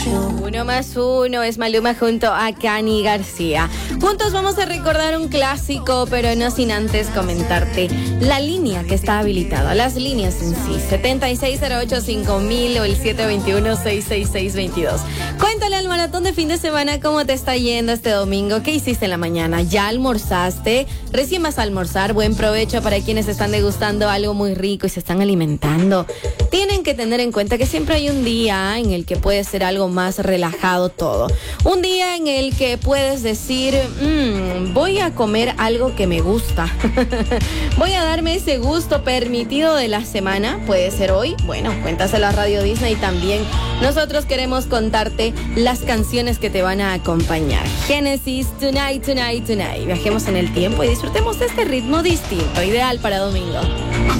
Uno más uno es Maluma junto a Cani García. Juntos vamos a recordar un clásico, pero no sin antes comentarte la línea que está habilitada, las líneas en sí, 76085000 o el 721-66622. Cuéntale al maratón de fin de semana cómo te está yendo este domingo, qué hiciste en la mañana, ya almorzaste, recién vas a almorzar, buen provecho para quienes están degustando algo muy rico y se están alimentando. Tienen que tener en cuenta que siempre hay un día en el que puede ser algo más relajado todo. Un día en el que puedes decir, voy a comer algo que me gusta. Voy a darme ese gusto permitido de la semana. Puede ser hoy. Bueno, cuéntaselo a Radio Disney también. Nosotros queremos contarte las canciones que te van a acompañar. Génesis, Tonight, Tonight, Tonight. Viajemos en el tiempo y disfrutemos de este ritmo distinto, ideal para domingo.